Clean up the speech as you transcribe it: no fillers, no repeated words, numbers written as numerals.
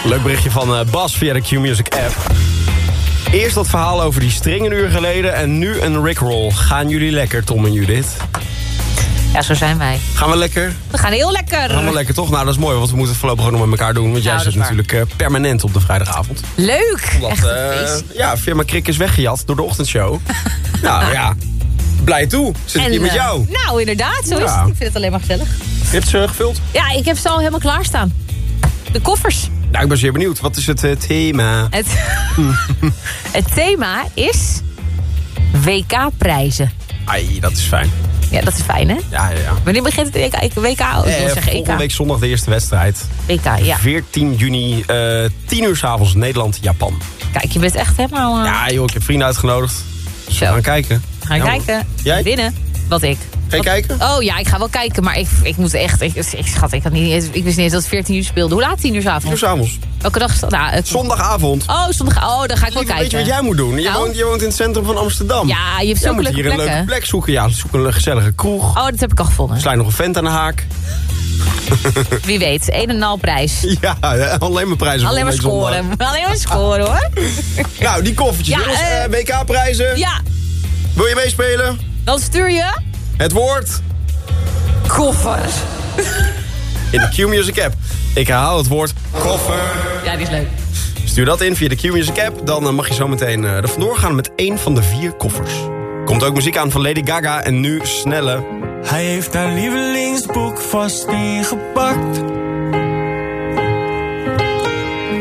Leuk berichtje van Bas via de Q-Music app. Eerst dat verhaal over die string een uur geleden en nu een rickroll. Gaan jullie lekker, Tom en Judith? Ja, zo zijn wij. Gaan we lekker? We gaan heel lekker. Gaan we lekker, toch? Nou, dat is mooi, want we moeten het voorlopig gewoon nog met elkaar doen. Want jij zit natuurlijk permanent op de vrijdagavond. Leuk! Echt firma Krik is weggejat door de ochtendshow. Nou ja, blij toe. Zit ik hier met jou? Nou, inderdaad, zo is het. Ik vind het alleen maar gezellig. Je hebt ze gevuld? Ja, ik heb ze al helemaal klaarstaan. De koffers. Nou, ik ben zeer benieuwd. Wat is het thema? Het thema is WK-prijzen. Ai, dat is fijn. Ja, dat is fijn, hè? Ja. Wanneer begint het WK? Ik wil zeggen EK. Volgende week zondag de eerste wedstrijd. WK, ja. 14 juni, 10 uur 's avonds, Nederland-Japan. Kijk, je bent echt helemaal... Ja, joh, ik heb vrienden uitgenodigd. Dus we gaan kijken. Kijken. Jij? Winnen. Wat ik. Ga je kijken? Oh ja, ik ga wel kijken, maar ik moet echt... Ik wist niet eens dat het 14 uur speelde. Hoe laat? 10 uur 's avonds? 10 uur 's avonds. Welke dag is dat? Nou, Zondagavond. Oh, dan ga ik wel kijken. Weet je wat jij moet doen? Je woont in het centrum van Amsterdam. Ja, je hebt zulke leuke plekken. Je moet hier een leuke plek zoeken. Ja, zoek een gezellige kroeg. Oh, dat heb ik al gevonden. Sluit nog een vent aan de haak. Wie weet, 1,5 prijs. Ja, alleen maar prijzen. Alleen maar scoren. Alleen maar scoren, hoor. Nou, die koffertjes. Ja, WK-prijzen. Ja. Wil je meespelen? Dan stuur je... Het woord... Koffer. In de Q-Music app. Ik herhaal het woord koffer. Ja, die is leuk. Stuur dat in via de Q-Music app. Dan mag je zo meteen er vandoor gaan met 1 van de 4 koffers. Komt ook muziek aan van Lady Gaga en nu Snelle. Hij heeft haar lievelingsboek vast ingepakt.